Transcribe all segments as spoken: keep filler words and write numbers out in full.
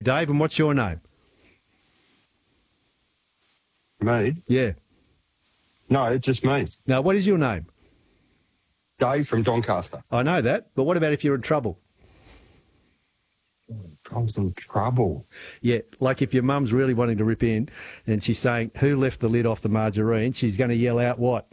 Dave, and what's your name? Me? Yeah. No, it's just me. Now, what is your name? Dave from Doncaster. I know that, but what about if you're in trouble? I was in trouble. Yeah, like if your mum's really wanting to rip in and she's saying, who left the lid off the margarine, she's going to yell out what?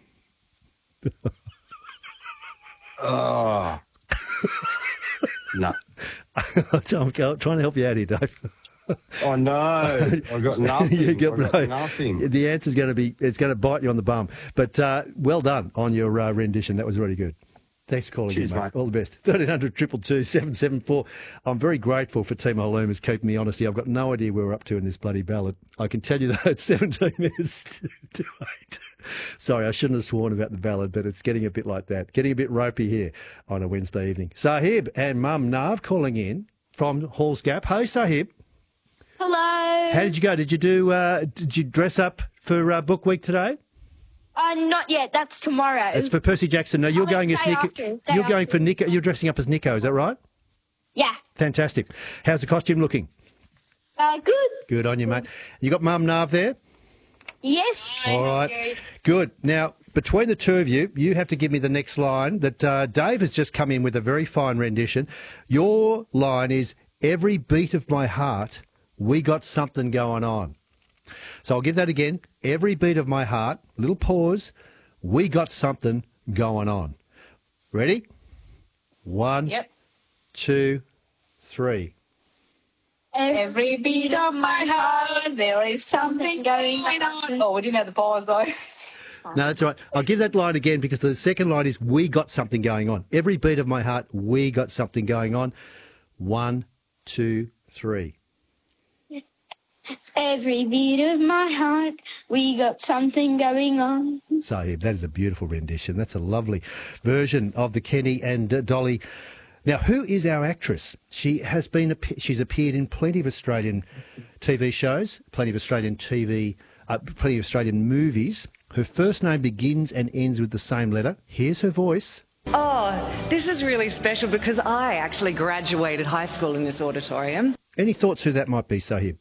Oh. No. I'm trying to help you out here, Dave. Oh, no. I've got nothing. You get- I've got nothing. The answer's going to be, it's going to bite you on the bum. But uh, well done on your uh, rendition. That was really good. Thanks for calling Cheers, in, mate. mate. All the best. thirteen hundred, two two two, seven seven four. I'm very grateful for Team Oluma's keeping me honest here. I've got no idea where we're up to in this bloody ballad. I can tell you that it's seventeen minutes to, to eight. Sorry, I shouldn't have sworn about the ballad, but it's getting a bit like that. Getting a bit ropey here on a Wednesday evening. Sahib and Mum Nav calling in from Halls Gap. Hey, Sahib. Hello. How did you go? Did you do? Uh, did you dress up for uh, Book Week today? Uh, not yet. That's tomorrow. It's for Percy Jackson. No, you're Oh, going as day Nico. after, day You're going after. for Nico. You're dressing up as Nico. Is that right? Yeah. Fantastic. How's the costume looking? Uh, good. Good on you, mate. You got Mum Nav there? Yes. All right. Good. Now, between the two of you, you have to give me the next line that uh, Dave has just come in with a very fine rendition. Your line is, every beat of my heart, we got something going on. So I'll give that again. Every beat of my heart, little pause, we got something going on. Ready? One, Yep. two, three. Every beat of my heart, there is something going on. Oh, we didn't have the pause though. No, that's all right. I'll give that line again because the second line is, we got something going on. Every beat of my heart, we got something going on. One, two, three. Every beat of my heart, we got something going on. Sahib, that is a beautiful rendition. That's a lovely version of the Kenny and uh, Dolly. Now, who is our actress? She has been, she's appeared in plenty of Australian T V shows, plenty of Australian T V, uh, plenty of Australian movies. Her first name begins and ends with the same letter. Here's her voice. Oh, this is really special because I actually graduated high school in this auditorium. Any thoughts who that might be, Sahib?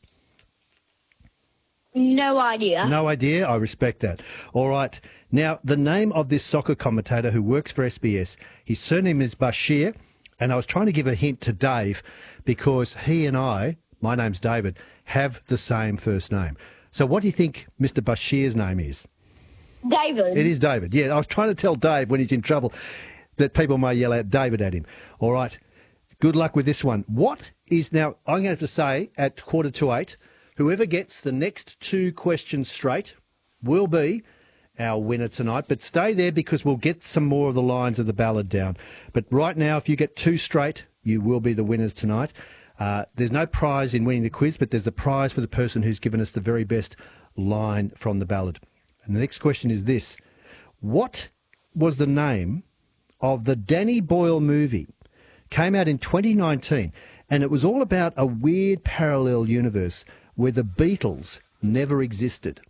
No idea. No idea. I respect that. All right. Now, the name of this soccer commentator who works for S B S, his surname is Bashir, and I was trying to give a hint to Dave because he and I, my name's David, have the same first name. So what do you think Mister Bashir's name is? David. It is David. Yeah, I was trying to tell Dave when he's in trouble that people may yell out David at him. All right. Good luck with this one. What is now, I'm going to have to say at quarter to eight, whoever gets the next two questions straight will be our winner tonight. But stay there because we'll get some more of the lines of the ballad down. But right now, if you get two straight, you will be the winners tonight. Uh, there's no prize in winning the quiz, but there's the prize for the person who's given us the very best line from the ballad. And the next question is this. What was the name of the Danny Boyle movie? Came out in twenty nineteen, and it was all about a weird parallel universe where the Beatles never existed.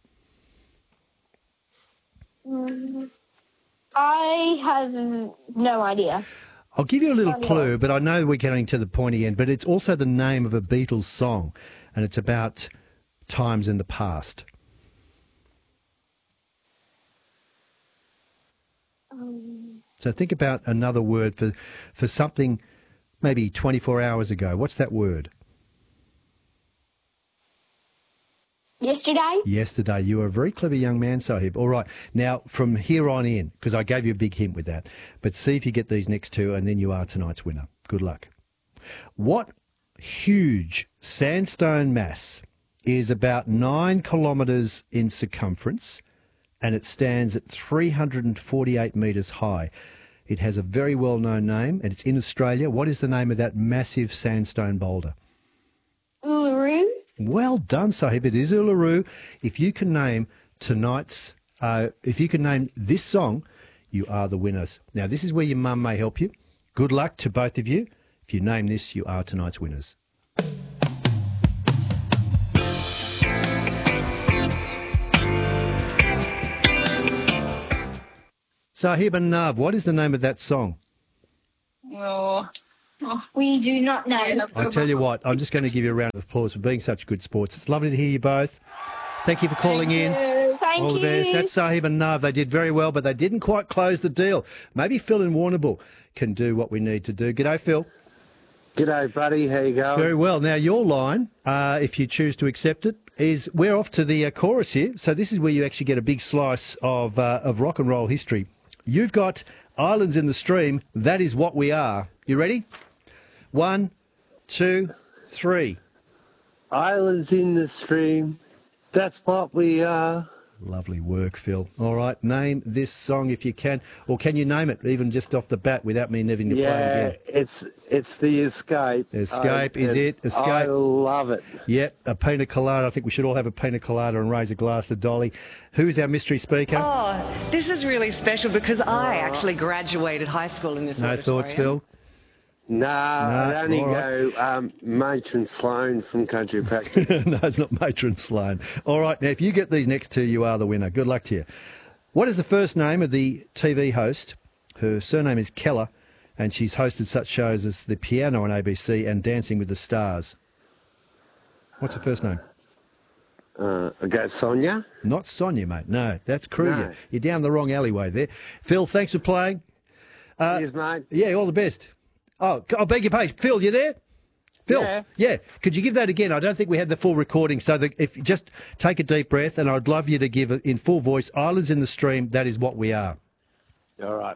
I have no idea. I'll give you a little clue, but I know we're getting to the pointy end, but it's also the name of a Beatles song, and it's about times in the past. Um, So think about another word for, for something maybe twenty-four hours ago. What's that word? yesterday? Yesterday. You are a very clever young man, Sahib. All right. Now, from here on in, because I gave you a big hint with that, but see if you get these next two, and then you are tonight's winner. Good luck. What huge sandstone mass is about nine kilometres in circumference, and it stands at three hundred forty-eight metres high? It has a very well-known name, and it's in Australia. What is the name of that massive sandstone boulder? Uluru? Well done, Sahib. It is Uluru. If you can name tonight's, uh, if you can name this song, you are the winners. Now, this is where your mum may help you. Good luck to both of you. If you name this, you are tonight's winners. Sahib and Nav, what is the name of that song? Oh, We do not know. I tell you what, I'm just going to give you a round of applause for being such good sports. It's lovely to hear you both. Thank you for calling in. Thank All the you. best. That's Sahib and Nav. They did very well, but they didn't quite close the deal. Maybe Phil in Warrnambool can do what we need to do. G'day, Phil. G'day, buddy. How you going? Very well. Now, your line, uh, if you choose to accept it, is we're off to the uh, chorus here. So this is where you actually get a big slice of uh, of rock and roll history. You've got Islands in the Stream. That is what we are. You ready? One, two, three. Islands in the stream. That's what we are. Lovely work, Phil. All right, name this song if you can. Or can you name it, even just off the bat, without me needing to play it Yeah, again? it's it's the Escape. Escape, I, is it? Escape. I love it. Yep, a pina colada. I think we should all have a pina colada and raise a glass to Dolly. Who's our mystery speaker? Oh, this is really special because I actually graduated high school in this no auditorium. thoughts, Phil? No, I'd only all right. go um, Matron Sloan from Country Practice. No, it's not Matron Sloan. All right, now if you get these next two, you are the winner. Good luck to you. What is the first name of the T V host? Her surname is Keller, and she's hosted such shows as The Piano on A B C and Dancing with the Stars. What's her first name? uh, I go Sonia. Not Sonia, mate. No, that's Kruger. No. You're down the wrong alleyway there. Phil, thanks for playing. Cheers, mate. Yeah, all the best. Oh, I beg your pardon. Phil, you there? Phil, Yeah. yeah. Could you give that again? I don't think we had the full recording, so that if just take a deep breath, and I'd love you to give it in full voice. Islands in the Stream. That is what we are. All right.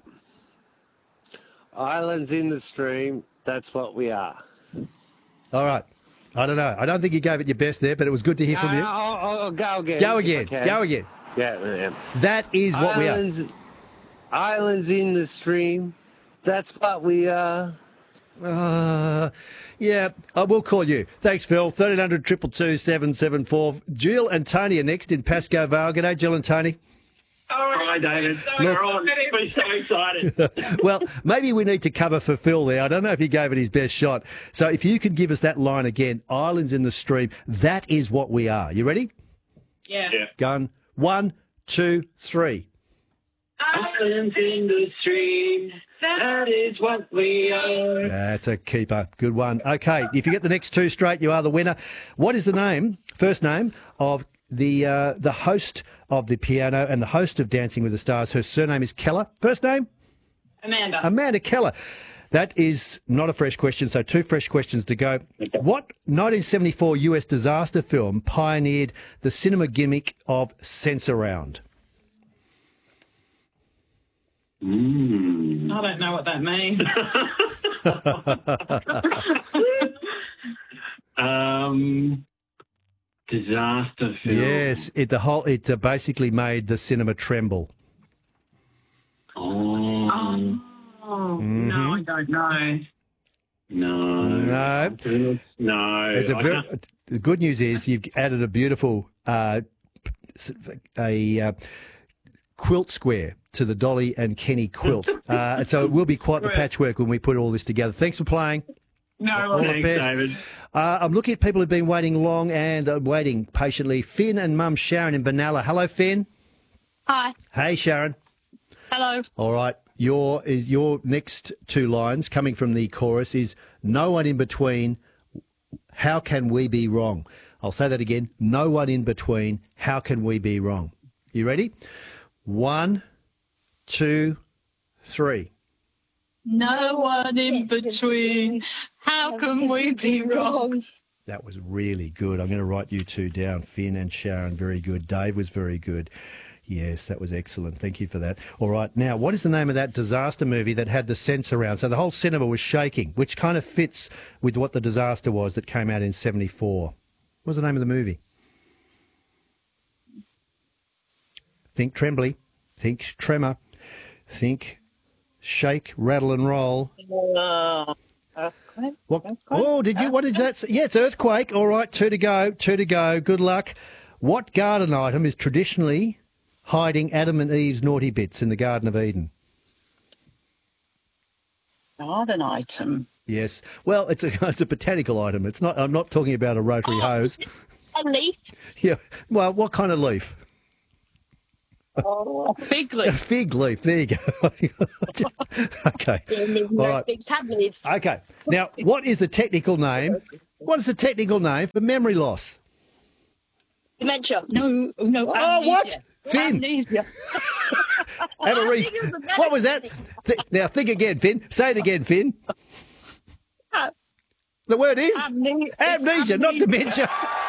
Islands in the stream. That's what we are. All right. I don't know. I don't think you gave it your best there, but it was good to hear from No, you. I'll, I'll go again. Go if I again. can. Go again. Yeah, yeah. That is what we are. Islands, Islands in the stream. That's what we are. Uh, yeah, I will call you. Thanks, Phil. thirteen hundred, two two two, seven seven four. Jill and Tony are next in Pascoe Vale. G'day, Jill and Tony. Hi, David. Look- We're on. We're so excited. Well, maybe we need to cover for Phil there. I don't know if he gave it his best shot. So if you could give us that line again, Islands in the Stream, that is what we are. You ready? Yeah. Gun. One, two, three. Islands in the stream. That is what we are. That's a keeper. Good one. Okay, if you get the next two straight, you are the winner. What is the name, first name, of the uh, the host of The Piano and the host of Dancing with the Stars? Her surname is Keller. First name? Amanda. Amanda Keller. That is not a fresh question, so two fresh questions to go. What nineteen seventy-four U S disaster film pioneered the cinema gimmick of Sensurround? Mm. I don't know what that means. um, disaster film. Yes, it the whole it uh, basically made the cinema tremble. Oh. Oh, no, I don't know. No. No. No. It's a I ver- can't- the good news is you've added a beautiful uh, a uh, quilt square to the Dolly and Kenny quilt. Uh, and so it will be quite the patchwork when we put all this together. Thanks for playing. No, All the Thanks, best. David. Uh, I'm looking at people who've been waiting long and uh, waiting patiently. Finn and Mum Sharon in Benalla. Hello, Finn. Hi. Hey, Sharon. hello. All right. Your is your next two lines coming from the chorus is no one in between. How can we be wrong? I'll say that again. No one in between. How can we be wrong? You ready? One, two, three. No one in between. How can we be wrong? That was really good. I'm going to write you two down. Finn and Sharon, very good. Dave was very good. Yes, that was excellent. Thank you for that. All right. Now, what is the name of that disaster movie that had the sense around? So the whole cinema was shaking, which kind of fits with what the disaster was that came out in seventy-four. What was the name of the movie? Think Trembly. Think Tremor. Think Shake, Rattle and Roll. Uh, earthquake? What? Earthquake? Oh, did you? What did that say? Yeah, it's Earthquake. All right, two to go. Two to go. Good luck. What garden item is traditionally hiding Adam and Eve's naughty bits in the Garden of Eden? Garden item. Yes. Well, it's a it's a botanical item. It's not. I'm not talking about a rotary hose. A leaf. Yeah. Well, what kind of leaf? Oh, fig A leaf. fig leaf. There you go. Okay. All right. Big tablets. Okay. Now, what is the technical name? What is the technical name for memory loss? Dementia. No, no. Oh, what? amnesia. Finn. Amnesia. Anna-Reese, what was that? Th- now, think again, Finn. Say it again, Finn. The word is? Amne- Amnesia, not dementia.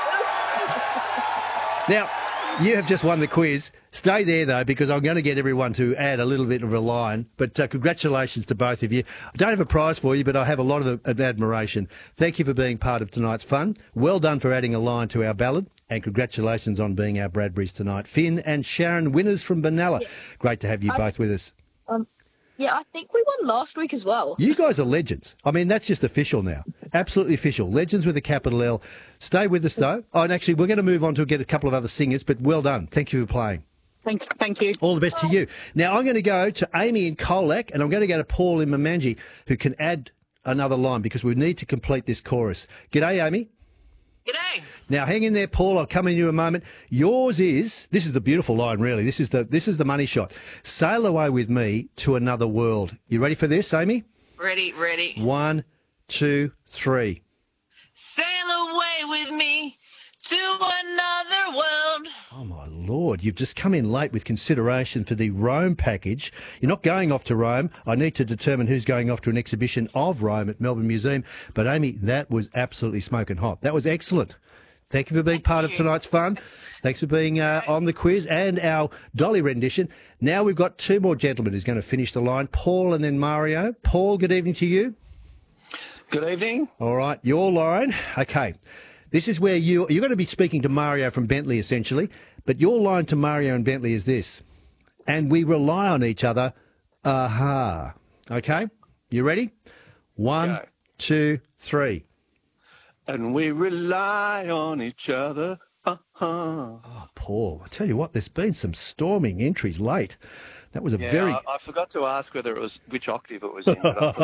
Now, you have just won the quiz. Stay there, though, because I'm going to get everyone to add a little bit of a line. But uh, congratulations to both of you. I don't have a prize for you, but I have a lot of uh, admiration. Thank you for being part of tonight's fun. Well done for adding a line to our ballad. And congratulations on being our Bradburys tonight. Finn and Sharon, winners from Benalla. Yeah. Great to have you I- both with us. Um, yeah, I think we won last week as well. You guys are legends. I mean, that's just official now. Absolutely official. Legends with a capital L. Stay with us, though. Oh, and actually, we're going to move on to get a couple of other singers, but well done. Thank you for playing. Thank, thank you. All the best to you. Now, I'm going to go to Amy in Colac, and I'm going to go to Paul in Mamanji, who can add another line because we need to complete this chorus. G'day, Amy. G'day. Now, hang in there, Paul. I'll come in you in a moment. Yours is, this is the beautiful line, really. This is the this is the money shot. Sail away with me to another world. You ready for this, Amy? Ready, ready. One, two, three. Sail away with me to another world. Oh, my Lord, you've just come in late with consideration for the Rome package. You're not going off to Rome. I need to determine who's going off to an exhibition of Rome at Melbourne Museum. But, Amy, that was absolutely smoking hot. That was excellent. Thank you for being part of tonight's fun. Thanks for being uh, on the quiz and our Dolly rendition. Now we've got two more gentlemen who's going to finish the line, Paul and then Mario. Paul, good evening to you. Good evening. All right, your line. Okay. This is where you, you're going to be speaking to Mario from Bentley, essentially. But your line to Mario and Bentley is this. And we rely on each other. Aha. Okay? You ready? One, Go. two, three. And we rely on each other. Uh-huh. Oh, Paul, I tell you what, there's been some storming entries late. That was a Yeah, very... I, I forgot to ask whether it was which octave it was in. But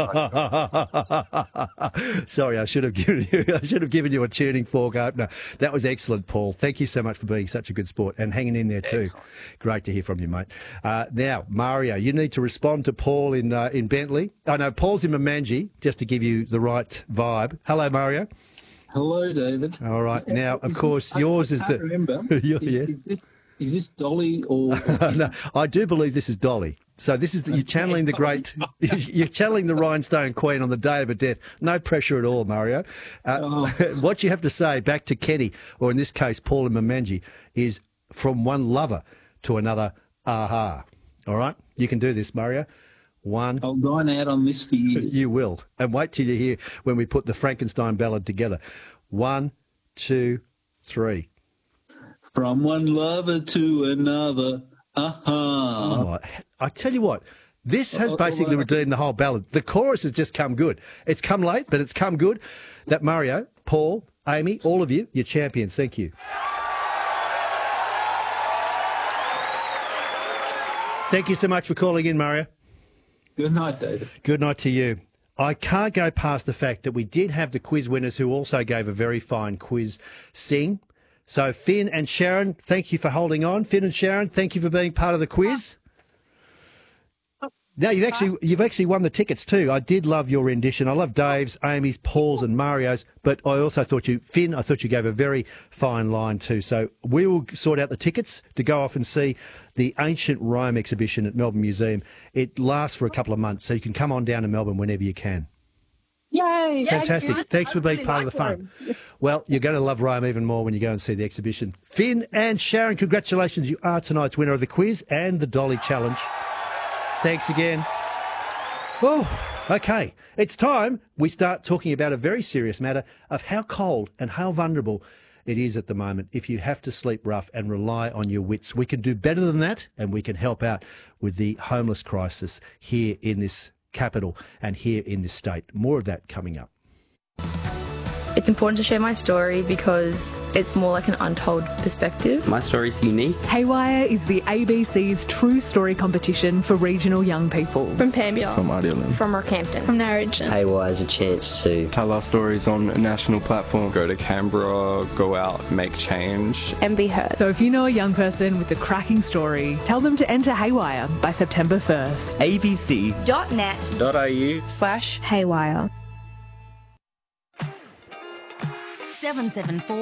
I Sorry, I should have given you. I should have given you a tuning fork opener. That was excellent, Paul. Thank you so much for being such a good sport and hanging in there too. Excellent. Great to hear from you, mate. Uh, now, Mario, you need to respond to Paul in uh, in Bentley. Oh no, Paul's in Mamanji, just to give you the right vibe. Hello, Mario. Hello, David. All right. Now, of course, yours I is can't the. remember. Yeah, is, yeah. is this is this Dolly or? No, I do believe this is Dolly. So this is you're channeling the great, you're channeling the Rhinestone Queen on the day of her death. No pressure at all, Mario. Uh, Oh. What you have to say back to Kenny, or in this case Paul and Mamanji, is from one lover to another. Aha! All right, you can do this, Mario. One. I'll dine out on this for years. You will, and wait till you hear when we put the Frankenstein ballad together. One, two, three. From one lover to another. Uh-huh. Oh, I tell you what, this has basically redeemed the whole ballad. The chorus has just come good. It's come late, but it's come good. That Mario, Paul, Amy, all of you, you're champions. Thank you. Thank you so much for calling in, Mario. Good night, David. Good night to you. I can't go past the fact that we did have the quiz winners who also gave a very fine quiz sing. So Finn and Sharon, thank you for holding on. Finn and Sharon, thank you for being part of the quiz. Now you've actually you've actually won the tickets too. I did love your rendition. I love Dave's, Amy's, Paul's, and Mario's. But I also thought you, Finn, I thought you gave a very fine line too. So we will sort out the tickets to go off and see the Ancient Rome exhibition at Melbourne Museum. It lasts for a couple of months, so you can come on down to Melbourne whenever you can. Yay. Fantastic. Thanks for being part of the fun. Well, you're going to love Rome even more when you go and see the exhibition. Finn and Sharon, congratulations. You are tonight's winner of the quiz and the Dolly Challenge. Thanks again. Oh, okay. It's time we start talking about a very serious matter of how cold and how vulnerable it is at the moment if you have to sleep rough and rely on your wits. We can do better than that, and we can help out with the homeless crisis here in this capital and here in this state. More of that coming up. It's It's important to share my story because it's more like an untold perspective. My story's unique. Haywire is the A B C's True Story competition for regional young people. From Pambia. From Idealand. From Rockhampton. From Narrogin. Haywire is a chance to tell our stories on a national platform. Go to Canberra, go out, make change. And be heard. So if you know a young person with a cracking story, tell them to enter Haywire by September first. abc dot net dot a u slash Haywire. seven seven four